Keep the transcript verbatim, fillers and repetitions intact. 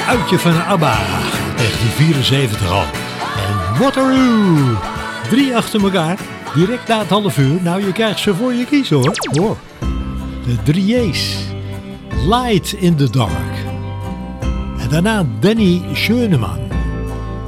uitje van ABBA, negentien vierenzeventig al. En Waterloo, drie achter elkaar, direct na het half uur. Nou, je krijgt ze voor je kiezen hoor. hoor. De drie J's, Light in the Dark. En daarna Danny Schoeneman.